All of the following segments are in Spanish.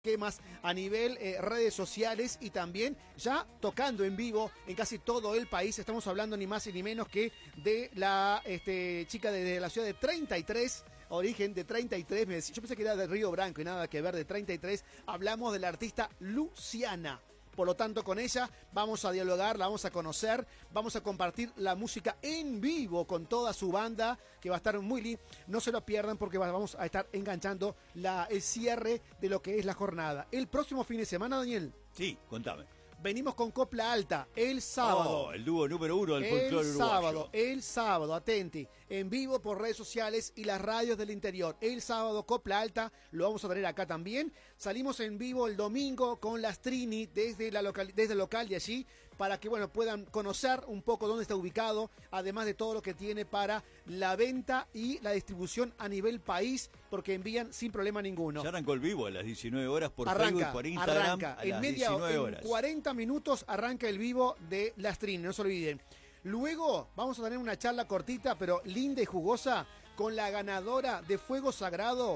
esquemas a nivel redes sociales y también ya tocando en vivo en casi todo el país. Estamos hablando ni más ni menos que de la chica de la ciudad de 33, origen de 33, yo pensé que era de Río Branco y nada que ver, de 33. Hablamos de la artista Luciana. Por lo tanto, con ella vamos a dialogar, la vamos a conocer, vamos a compartir la música en vivo con toda su banda, que va a estar muy linda. No se lo pierdan porque vamos a estar enganchando el cierre de lo que es la jornada. El próximo fin de semana, Daniel. Sí, contame. Venimos con Copla Alta el sábado. Oh, el dúo número uno del folclore uruguayo. El sábado, atenti, en vivo por redes sociales y las radios del interior. El sábado, Copla Alta, lo vamos a tener acá también. Salimos en vivo el domingo con las Trini desde el local de allí, para que puedan conocer un poco dónde está ubicado, además de todo lo que tiene para la venta y la distribución a nivel país, porque envían sin problema ninguno. Ya arrancó el vivo a las 19 horas por Facebook y por Instagram. Arranca. En 40 minutos arranca el vivo de las Trini, no se olviden. Luego vamos a tener una charla cortita, pero linda y jugosa, con la ganadora de Fuego Sagrado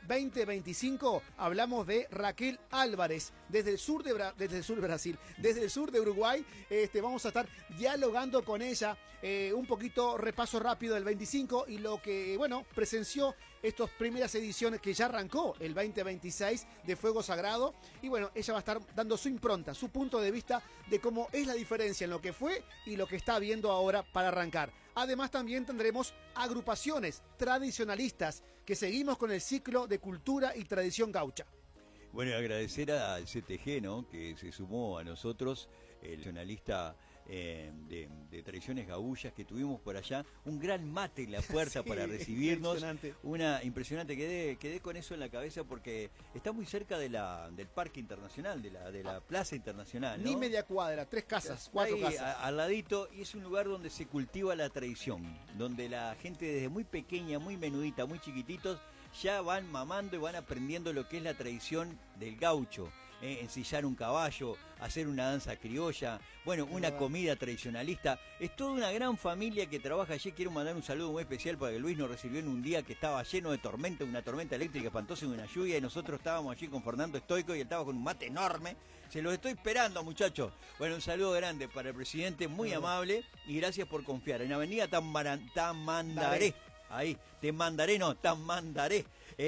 2025. Hablamos de Raquel Álvarez, desde el sur de Brasil, desde el sur de Uruguay. Vamos a estar dialogando con ella, un poquito repaso rápido del 25 y lo que, presenció estas primeras ediciones que ya arrancó el 2026 de Fuego Sagrado. Y ella va a estar dando su impronta, su punto de vista de cómo es la diferencia en lo que fue y lo que está viendo ahora para arrancar. Además, también tendremos agrupaciones tradicionalistas, que seguimos con el ciclo de cultura y tradición gaucha. Bueno, agradecer al CTG, ¿no?, que se sumó a nosotros, el nacionalista de tradiciones gaullas que tuvimos por allá, un gran mate en la puerta. Sí, para recibirnos, impresionante, quedé con eso en la cabeza porque está muy cerca del Parque Internacional, de la Plaza Internacional, ¿no? Ni media cuadra, 3 casas, 4 casas. Al ladito, y es un lugar donde se cultiva la tradición, donde la gente desde muy pequeña, muy menudita, muy chiquititos, ya van mamando y van aprendiendo lo que es la tradición del gaucho. Ensillar un caballo, hacer una danza criolla, una comida tradicionalista. Es toda una gran familia que trabaja allí. Quiero mandar un saludo muy especial para que Luis nos recibió en un día que estaba lleno de tormenta, una tormenta eléctrica espantosa y una lluvia, y nosotros estábamos allí con Fernando Stoico y él estaba con un mate enorme. Se los estoy esperando, muchachos. Un saludo grande para el presidente, muy amable, y gracias por confiar. En Avenida Tamandaré, ahí, Tamandaré,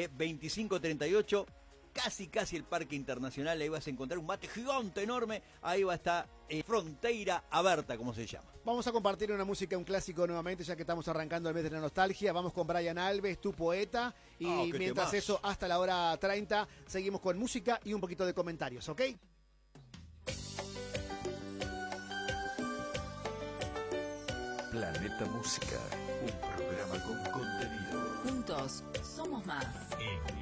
2538, casi el Parque Internacional. Ahí vas a encontrar un mate gigante, enorme. Ahí va a estar Fronteira Aberta, como se llama. Vamos a compartir una música, un clásico nuevamente, ya que estamos arrancando el mes de la nostalgia. Vamos con Brian Alves, Tu Poeta. Y mientras temas. Eso, hasta la hora 30, seguimos con música y un poquito de comentarios, ¿ok? Planeta Música, un programa con contenido. Juntos somos más.